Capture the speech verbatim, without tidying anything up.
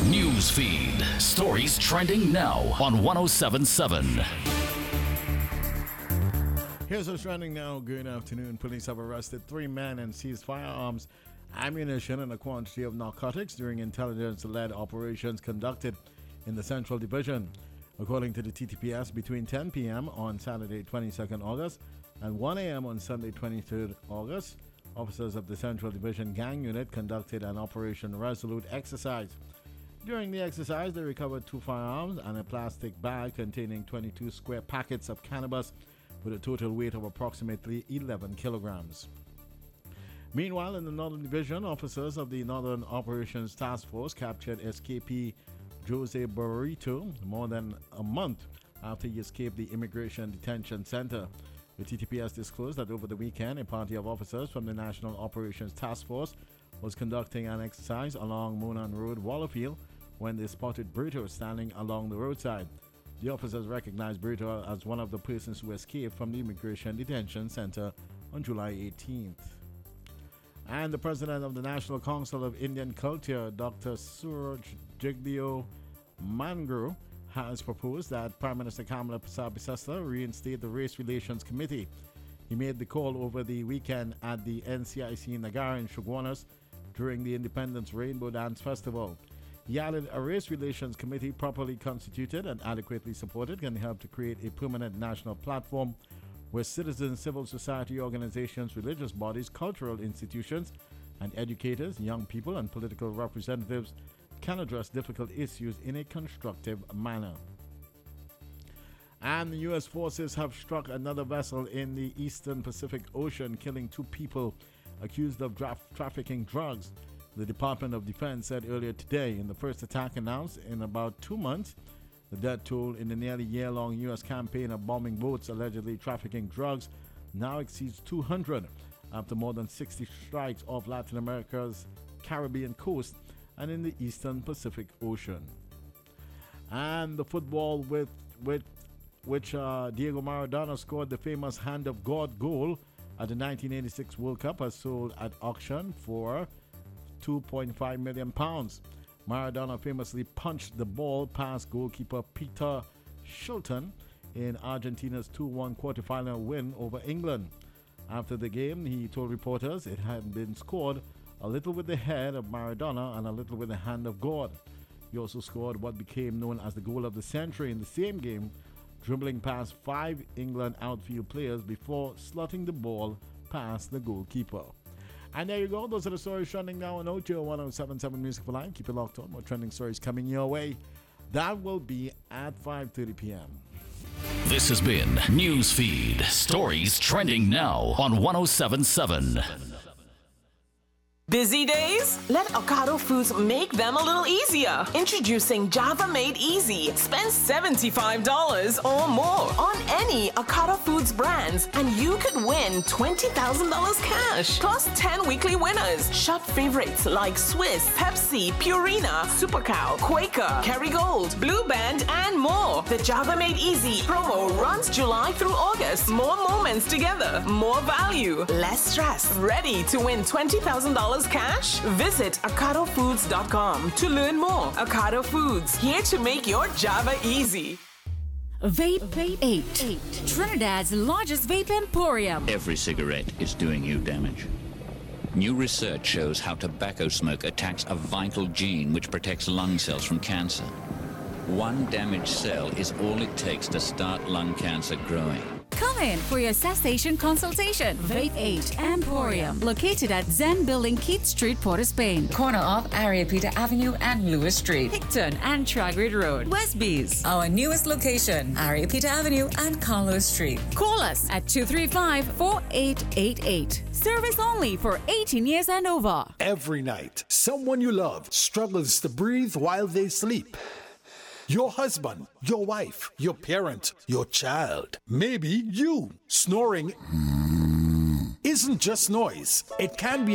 News feed. Stories trending now on one oh seven point seven. Here's what's trending now. Good afternoon. Police have arrested three men and seized firearms, ammunition, and a quantity of narcotics during intelligence-led operations conducted in the Central Division. According to the T T P S, between ten p.m. on Saturday, twenty-second August, and one a.m. on Sunday, twenty-third August, officers of the Central Division Gang Unit conducted an Operation Resolute exercise. During the exercise, they recovered two firearms and a plastic bag containing twenty-two square packets of cannabis with a total weight of approximately eleven kilograms. Meanwhile, in the Northern Division, officers of the Northern Operations Task Force captured S K P Jose Burrito more than a month after he escaped the Immigration Detention Center. The T T P S disclosed that over the weekend, a party of officers from the National Operations Task Force was conducting an exercise along Monan Road, Wallerfield, when they spotted Burrito standing along the roadside. The officers recognized Burrito as one of the persons who escaped from the Immigration Detention Center on July eighteenth. And the president of the National Council of Indian Culture, Doctor Suraj Jigdeo Mangro, has proposed that Prime Minister Kamala Prasad reinstate the Race Relations Committee. He made the call over the weekend at the N C I C Nagara in Chaguanas during the Independence Rainbow Dance Festival. He added a Race Relations Committee properly constituted and adequately supported can help to create a permanent national platform where citizens, civil society organizations, religious bodies, cultural institutions, and educators, young people, and political representatives can address difficult issues in a constructive manner. And the U S forces have struck another vessel in the Eastern Pacific Ocean, killing two people accused of dra- trafficking drugs. The Department of Defense said earlier today, in the first attack announced in about two months, the death toll in the nearly year-long U S campaign of bombing boats allegedly trafficking drugs now exceeds two hundred after more than sixty strikes off Latin America's Caribbean coast and in the Eastern Pacific Ocean. And the football with, with which uh, Diego Maradona scored the famous Hand of God goal at the nineteen eighty-six World Cup has sold at auction for two point five million pounds. Maradona famously punched the ball past goalkeeper Peter Shilton in Argentina's two one quarterfinal win over England. After the game, he told reporters it had been scored a little with the head of Maradona and a little with the hand of God. He also scored what became known as the goal of the century in the same game, dribbling past five England outfield players before slotting the ball past the goalkeeper. And there you go. Those are the stories trending now on O T O one oh seven point seven Music for Life. Keep it locked on. More trending stories coming your way. That will be at five thirty p.m. This has been News Feed. Stories trending now on one oh seven point seven. Busy days? Let Ocado Foods make them a little easier. Introducing Java Made Easy. Spend seventy-five dollars or more on any Ocado Foods brands and you could win twenty thousand dollars cash. Plus ten weekly winners. Shop favorites like Swiss, Pepsi, Purina, Super Cow, Quaker, Kerrygold, Blue Band, and more. The Java Made Easy promo runs July through August. More moments together. More value. Less stress. Ready to win twenty thousand dollars cash? Visit Ocado Foods dot com to learn more. Ocado Foods, here to make your Java easy. Vape Vape eight, Trinidad's largest vape emporium. Every cigarette is doing you damage. New research shows how tobacco smoke attacks a vital gene which protects lung cells from cancer. One damaged cell is all it takes to start lung cancer growing. Come in for your cessation consultation. Vape eight Emporium, located at Zen Building, Keith Street, Port of Spain. Corner of Ariapita Avenue and Lewis Street. Hickton and Tragrid Road, Westbees. Our newest location, Ariapita Avenue and Carlos Street. Call us at two three five, four eight eight eight. Service only for eighteen years and over. Every night, someone you love struggles to breathe while they sleep. Your husband, your wife, your parent, your child, maybe you. Snoring isn't just noise. It can be